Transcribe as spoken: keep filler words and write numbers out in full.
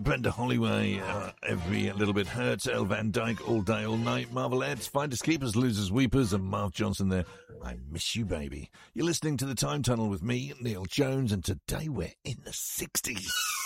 Brenda Holloway, uh, every little bit hurts, Elle Van Dyke, All Day, All Night, Marvelettes, Finders Keepers, Losers Weepers, and Marv Johnson there. I miss you, baby. You're listening to The Time Tunnel with me, Neil Jones, and today we're in the sixties.